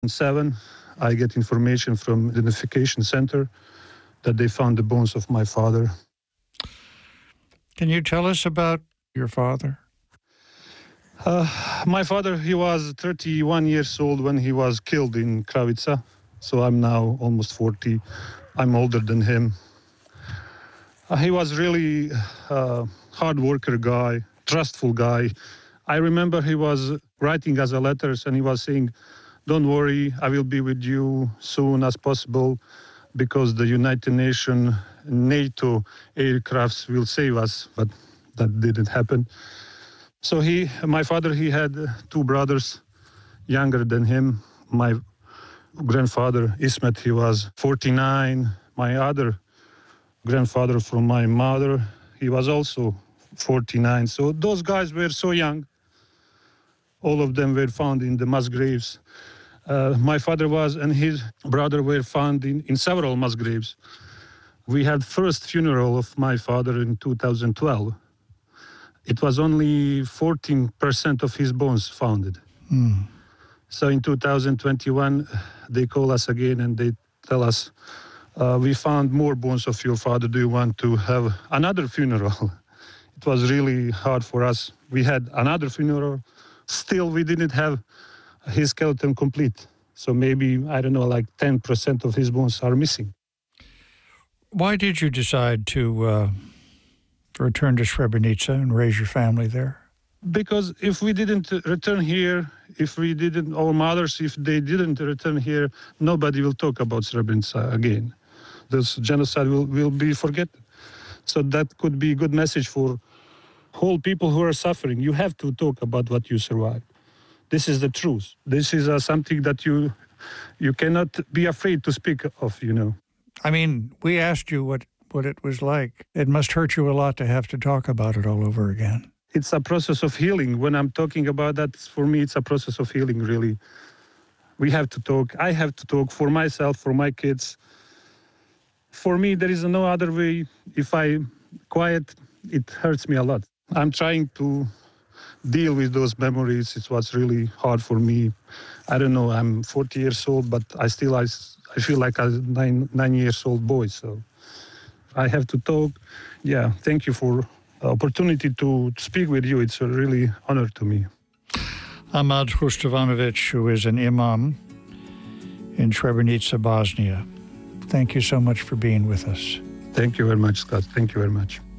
2007, I get information from the identification center that they found the bones of my father. Can you tell us about your father? My father, he was 31 years old when he was killed in Kravica. So I'm now almost 40. I'm older than him. He was really a hard worker guy, trustful guy. I remember he was writing us letters and he was saying, "Don't worry, I will be with you soon as possible because the United Nations, NATO aircrafts will save us." But that didn't happen. So my father, he had two brothers younger than him. My grandfather, Ismet, he was 49. My other grandfather from my mother, he was also 49. So those guys were so young. All of them were found in the mass graves. My father and his brother were found in several mass graves. We had first funeral of my father in 2012. It was only 14% of his bones found. So in 2021, they call us again and they tell us, we found more bones of your father. Do you want to have another funeral? It was really hard for us. We had another funeral. Still, we didn't have his skeleton complete. So maybe, I don't know, like 10% of his bones are missing. Why did you decide to return to Srebrenica and raise your family there? Because if we didn't return here, our mothers, if they didn't return here, nobody will talk about Srebrenica again. This genocide will be forgotten. So that could be a good message for whole people who are suffering. You have to talk about what you survived. This is the truth. This is something that you cannot be afraid to speak of, I mean, we asked you what it was like. It must hurt you a lot to have to talk about it all over again. It's a process of healing. When I'm talking about that, for me, it's a process of healing, really. We have to talk. I have to talk for myself, for my kids. For me, there is no other way. If I'm quiet, it hurts me a lot. I'm trying to deal with those memories. It was really hard for me. I don't know, I'm 40 years old, but I feel like a 9 years old boy. So I have to talk. Yeah, thank you for the opportunity to speak with you. It's a really honor to me. Ahmad Hrustovanovic, who is an imam in Srebrenica, Bosnia. Thank you so much for being with us. Thank you very much, Scott. Thank you very much.